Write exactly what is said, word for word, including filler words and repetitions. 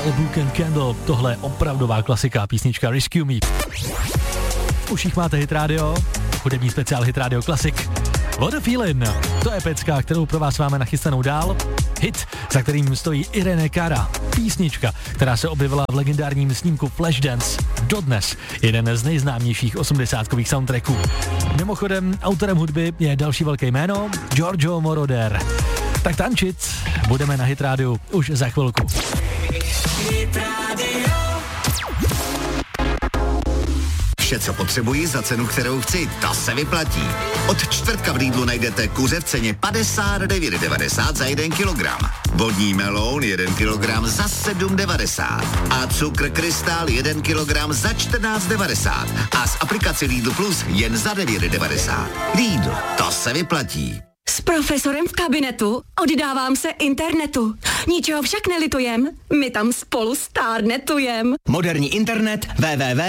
Book and Candle, tohle je opravdová klasika, písnička Rescue Me. V uších máte Hit Radio, hudební speciál Hit Radio Classic. What a Feeling, to je pecka, kterou pro vás máme nachystanou dál. Hit, za kterým stojí Irene Cara. Písnička, která se objevila v legendárním snímku Flashdance. Dodnes jeden z nejznámějších osmdesátkových soundtracků. Mimochodem, autorem hudby je další velké jméno, Giorgio Moroder. Tak tančit budeme na Hit Rádiu už za chvilku. Hit Radio. Vše, co potřebuji za cenu, kterou chci, to se vyplatí. Od čtvrtka v Lidlu najdete kuře v ceně padesát devět devadesát za jeden kilogram. Vodní meloun jeden kilogram za sedm devadesát. A cukr krystal jeden kilogram za čtrnáct devadesát. A z aplikace Lidl Plus jen za devět devadesát. Lidl, to se vyplatí. S profesorem v kabinetu oddávám se internetu. Ničeho však nelitujem, my tam spolu stárnetujem. Moderní internet w w w